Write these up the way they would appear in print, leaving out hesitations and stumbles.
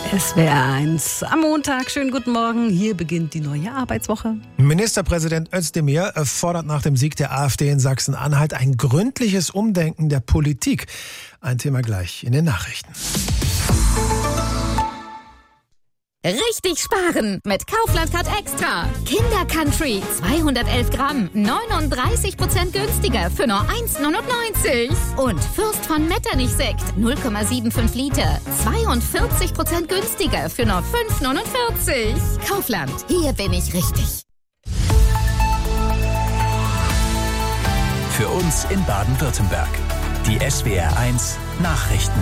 SWR 1 am Montag. Schönen guten Morgen. Hier beginnt die neue Arbeitswoche. Ministerpräsident Özdemir fordert nach dem Sieg der AfD in Sachsen-Anhalt ein gründliches Umdenken der Politik. Ein Thema gleich in den Nachrichten. Richtig sparen mit Kaufland Card Extra. Kinder Country 211 Gramm, 39% günstiger für nur 1,99. Und Fürst von Metternich Sekt 0,75 Liter, 42% günstiger für nur 5,49. Kaufland, hier bin ich richtig. Für uns in Baden-Württemberg. Die SWR 1 Nachrichten.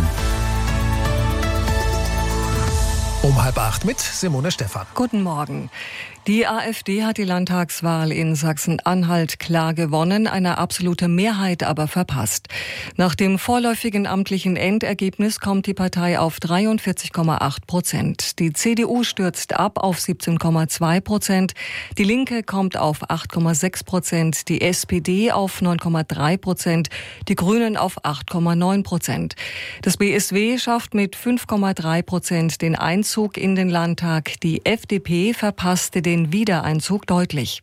Um 7:30 mit Simone Stephan. Guten Morgen. Die AfD hat die Landtagswahl in Sachsen-Anhalt klar gewonnen, eine absolute Mehrheit aber verpasst. Nach dem vorläufigen amtlichen Endergebnis kommt die Partei auf 43,8%. Die CDU stürzt ab auf 17,2%. Die Linke kommt auf 8,6%. Die SPD auf 9,3%. Die Grünen auf 8,9%. Das BSW schafft mit 5,3% den Einzug in den Landtag. Die FDP verpasste den Wiedereinzug deutlich.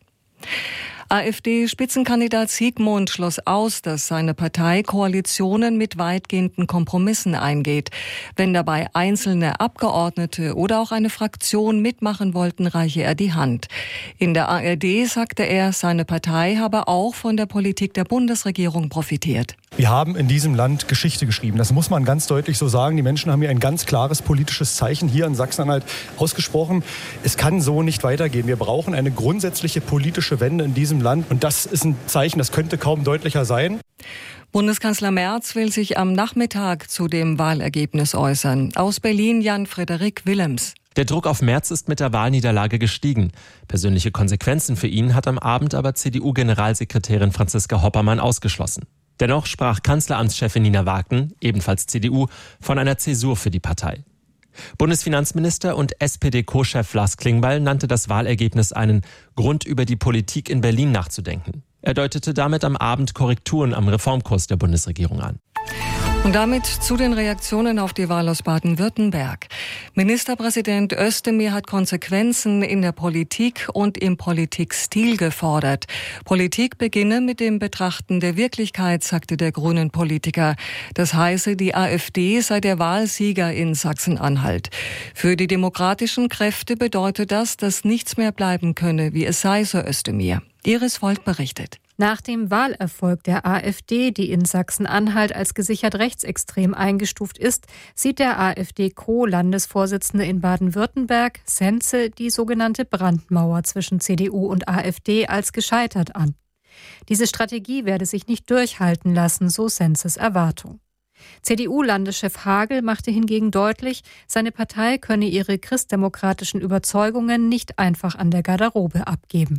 AfD-Spitzenkandidat Siegmund schloss aus, dass seine Partei Koalitionen mit weitgehenden Kompromissen eingeht. Wenn dabei einzelne Abgeordnete oder auch eine Fraktion mitmachen wollten, reiche er die Hand. In der ARD sagte er, seine Partei habe auch von der Politik der Bundesregierung profitiert. Wir haben in diesem Land Geschichte geschrieben. Das muss man ganz deutlich so sagen. Die Menschen haben hier ein ganz klares politisches Zeichen hier in Sachsen-Anhalt ausgesprochen. Es kann so nicht weitergehen. Wir brauchen eine grundsätzliche politische Wende in diesem Land. Und das ist ein Zeichen, das könnte kaum deutlicher sein. Bundeskanzler Merz will sich am Nachmittag zu dem Wahlergebnis äußern. Aus Berlin Jan-Frederik Willems. Der Druck auf Merz ist mit der Wahlniederlage gestiegen. Persönliche Konsequenzen für ihn hat am Abend aber CDU-Generalsekretärin Franziska Hoppermann ausgeschlossen. Dennoch sprach Kanzleramtschefin Nina Wagner, ebenfalls CDU, von einer Zäsur für die Partei. Bundesfinanzminister und SPD-Co-Chef Lars Klingbeil nannte das Wahlergebnis einen Grund, über die Politik in Berlin nachzudenken. Er deutete damit am Abend Korrekturen am Reformkurs der Bundesregierung an. Und damit zu den Reaktionen auf die Wahl aus Baden-Württemberg. Ministerpräsident Özdemir hat Konsequenzen in der Politik und im Politikstil gefordert. Politik beginne mit dem Betrachten der Wirklichkeit, sagte der grünen Politiker. Das heiße, die AfD sei der Wahlsieger in Sachsen-Anhalt. Für die demokratischen Kräfte bedeutet das, dass nichts mehr bleiben könne, wie es sei, so Özdemir. Iris Volt berichtet. Nach dem Wahlerfolg der AfD, die in Sachsen-Anhalt als gesichert rechtsextrem eingestuft ist, sieht der AfD-Co-Landesvorsitzende in Baden-Württemberg, Sense, die sogenannte Brandmauer zwischen CDU und AfD als gescheitert an. Diese Strategie werde sich nicht durchhalten lassen, so Senses Erwartung. CDU-Landeschef Hagel machte hingegen deutlich, seine Partei könne ihre christdemokratischen Überzeugungen nicht einfach an der Garderobe abgeben.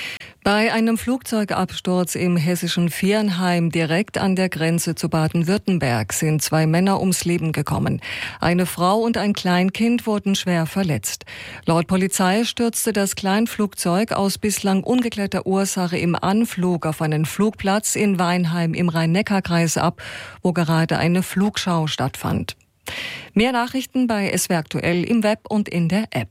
Bei einem Flugzeugabsturz im hessischen Viernheim direkt an der Grenze zu Baden-Württemberg sind 2 Männer ums Leben gekommen. Eine Frau und ein Kleinkind wurden schwer verletzt. Laut Polizei stürzte das Kleinflugzeug aus bislang ungeklärter Ursache im Anflug auf einen Flugplatz in Weinheim im Rhein-Neckar-Kreis ab, wo gerade eine Flugschau stattfand. Mehr Nachrichten bei SWR Aktuell im Web und in der App.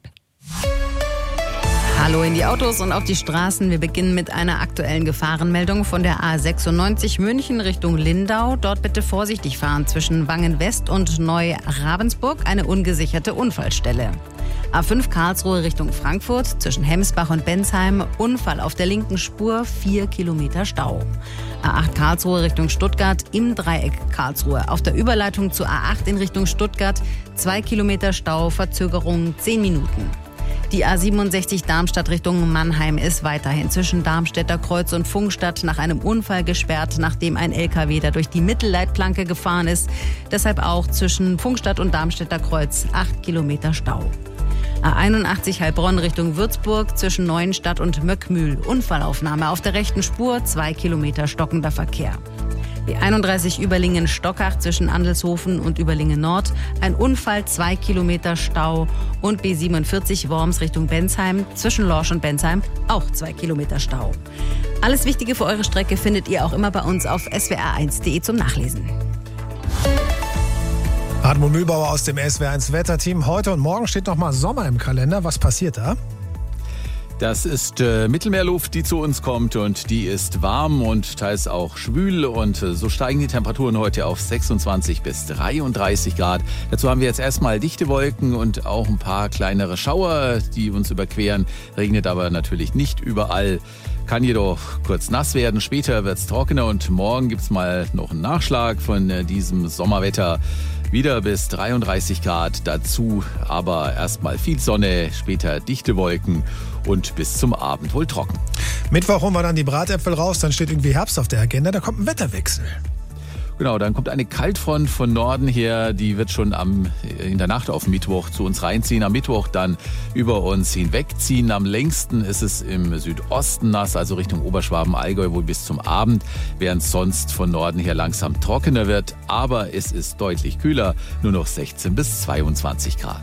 Hallo in die Autos und auf die Straßen. Wir beginnen mit einer aktuellen Gefahrenmeldung von der A96 München Richtung Lindau. Dort bitte vorsichtig fahren zwischen Wangen West und Neu-Ravensburg, eine ungesicherte Unfallstelle. A5 Karlsruhe Richtung Frankfurt, zwischen Hemsbach und Bensheim, Unfall auf der linken Spur, 4 Kilometer Stau. A8 Karlsruhe Richtung Stuttgart, im Dreieck Karlsruhe. Auf der Überleitung zu A8 in Richtung Stuttgart, 2 Kilometer Stau, Verzögerung 10 Minuten. Die A67 Darmstadt Richtung Mannheim ist weiterhin zwischen Darmstädter Kreuz und Pfungstadt nach einem Unfall gesperrt, nachdem ein LKW da durch die Mittelleitplanke gefahren ist. Deshalb auch zwischen Pfungstadt und Darmstädter Kreuz 8 Kilometer Stau. A81 Heilbronn Richtung Würzburg zwischen Neuenstadt und Möckmühl. Unfallaufnahme auf der rechten Spur, 2 Kilometer stockender Verkehr. B31 Überlingen-Stockach zwischen Andelshofen und Überlingen-Nord. Ein Unfall, 2 Kilometer Stau. Und B47 Worms Richtung Bensheim zwischen Lorsch und Bensheim auch 2 Kilometer Stau. Alles Wichtige für eure Strecke findet ihr auch immer bei uns auf swr1.de zum Nachlesen. Hartmut Mühlbauer aus dem SWR1 Wetterteam. Heute und morgen steht noch mal Sommer im Kalender. Was passiert da? Das ist Mittelmeerluft, die zu uns kommt und die ist warm und teils auch schwül und so steigen die Temperaturen heute auf 26 bis 33 Grad. Dazu haben wir jetzt erstmal dichte Wolken und auch ein paar kleinere Schauer, die uns überqueren. Regnet aber natürlich nicht überall. Kann jedoch kurz nass werden, später wird es trockener und morgen gibt es mal noch einen Nachschlag von diesem Sommerwetter. Wieder bis 33 Grad, dazu aber erstmal viel Sonne, später dichte Wolken und bis zum Abend wohl trocken. Mittwoch holen wir dann die Bratäpfel raus, dann steht irgendwie Herbst auf der Agenda, da kommt ein Wetterwechsel. Genau, dann kommt eine Kaltfront von Norden her, die wird schon in der Nacht auf Mittwoch zu uns reinziehen, am Mittwoch dann über uns hinwegziehen. Am längsten ist es im Südosten nass, also Richtung Oberschwaben, Allgäu wohl bis zum Abend, während sonst von Norden her langsam trockener wird. Aber es ist deutlich kühler, nur noch 16 bis 22 Grad.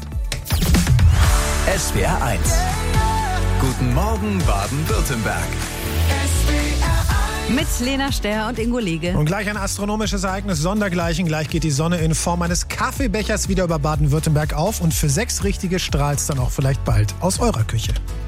SWR 1. Guten Morgen Baden-Württemberg. Mit Lena Sterr und Ingo Lege. Und gleich ein astronomisches Ereignis sondergleichen. Gleich geht die Sonne in Form eines Kaffeebechers wieder über Baden-Württemberg auf. Und für 6 Richtige strahlt es dann auch vielleicht bald aus eurer Küche.